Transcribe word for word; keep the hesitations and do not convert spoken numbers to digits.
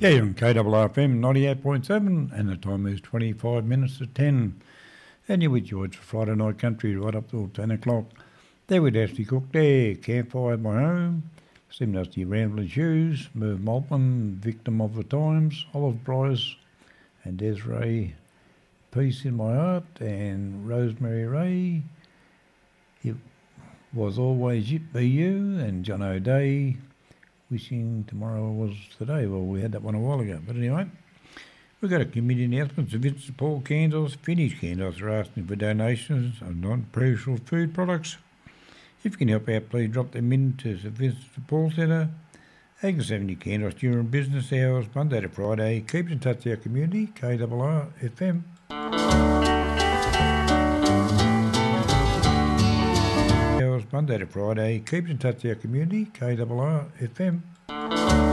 Yeah, you're on K R R F M ninety-eight point seven, and the time is twenty-five minutes to ten. And you're with George for Friday Night Country right up till ten o'clock. There with Ashley Cook there, Campfire at my home, Sim Dusty Rambling Shoes, Merv Maltman, Victim of the Times, Olive Bryce, and Desiree Peace in My Heart, and Rosemary Ray. It was always Yip Be You, and John O'Day. Wishing tomorrow was today. Well, we had that one a while ago. But anyway, we've got a committee announcement. So Vincent Paul Candles, Finnish Candles are asking for donations of non-perishable food products. If you can help out, please drop them in to St Vincent Paul Centre, Agnes Avenue Candles during business hours, Monday to Friday. Keep in touch with our community, K R R F M. Monday to Friday. Keep in touch with our community, K R R F M.